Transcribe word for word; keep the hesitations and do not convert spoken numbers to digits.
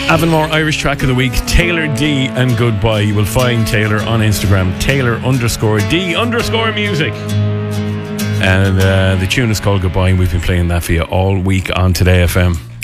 Avonmore Irish track of the week, Taylor D and Goodbye. You will find Taylor on Instagram, Taylor underscore D underscore music. And uh, the tune is called Goodbye, and we've been playing that for you all week on Today F M.